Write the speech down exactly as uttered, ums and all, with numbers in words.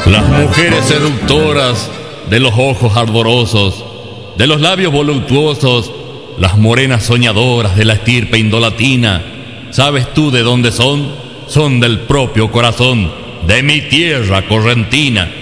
Las mujeres seductoras de los ojos ardorosos, de los labios voluptuosos, las morenas soñadoras de la estirpe indolatina, ¿sabes tú de dónde son? Son del propio corazón de mi tierra correntina.